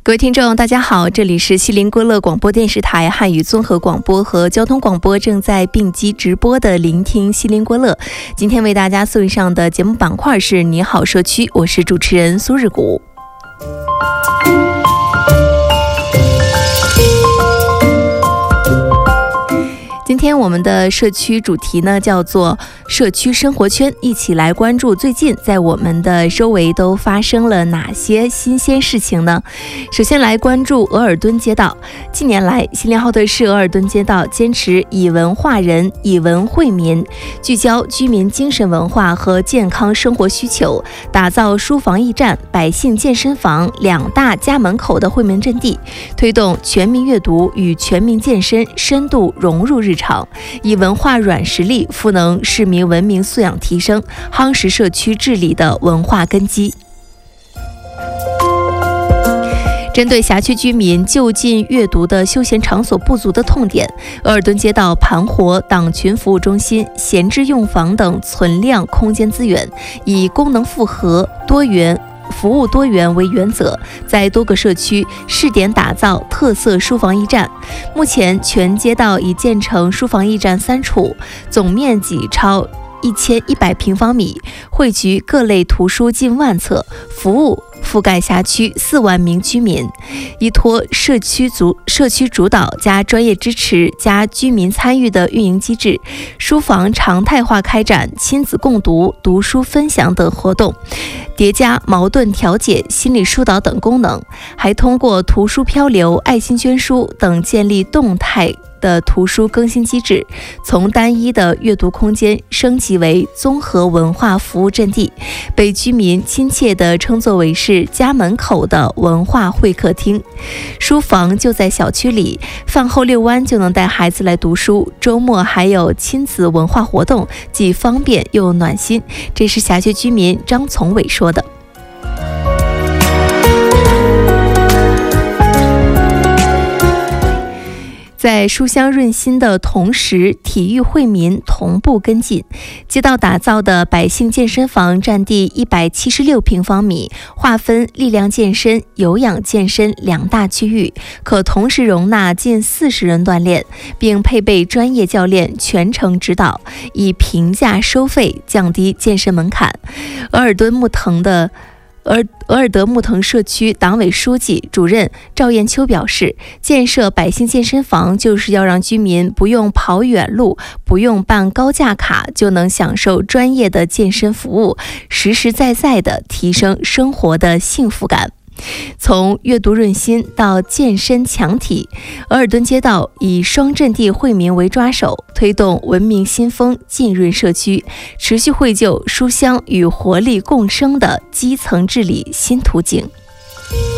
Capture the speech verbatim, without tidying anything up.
各位听众大家好，这里是锡林郭勒广播电视台汉语综合广播和交通广播正在并机直播的聆听锡林郭勒。今天为大家送上的节目板块是你好社区，我是主持人苏日谷。今天我们的社区主题呢叫做社区生活圈，一起来关注最近在我们的周围都发生了哪些新鲜事情呢？首先来关注额尔敦街道。近年来，锡林浩特市额尔敦街道坚持以文化人、以文惠民，聚焦居民精神文化和健康生活需求，打造书房驿站、百姓健身房两大家门口的惠民阵地，推动全民阅读与全民健身深度融入日常，以文化软实力赋能市民文明素养提升，夯实社区治理的文化根基。针对辖区居民就近阅读的休闲场所不足的痛点，额尔敦街道盘活党群服务中心、闲置用房等存量空间资源，以功能复合、多元服务多元为原则，在多个社区试点打造特色书房驿站。目前全街道已建成书房驿站三处，总面积超一千一百平方米，汇聚各类图书近万册，服务覆盖辖区四万名居民，依托社区主社区主导加专业支持加居民参与的运营机制，书房常态化开展亲子共读、读书分享等活动，叠加矛盾调解、心理疏导等功能，还通过图书漂流、爱心捐书等建立动态的图书更新机制，从单一的阅读空间升级为综合文化服务阵地，被居民亲切地称作为是家门口的文化会客厅。书房就在小区里，饭后遛弯就能带孩子来读书，周末还有亲子文化活动，既方便又暖心。这是辖区居民张从伟说的。在书香润心的同时，体育惠民同步跟进。街道打造的百姓健身房占地一百七十六平方米，划分力量健身、有氧健身两大区域，可同时容纳近四十人锻炼，并配备专业教练全程指导，以平价收费降低健身门槛。额尔敦木腾的额额尔德木腾社区党委书记、主任赵艳秋表示，建设百姓健身房就是要让居民不用跑远路，不用办高价卡，就能享受专业的健身服务，实实在在地提升生活的幸福感。从阅读润心到健身强体，额尔敦街道以双阵地惠民为抓手，推动文明新风浸润社区，持续绘就书香与活力共生的基层治理新图景。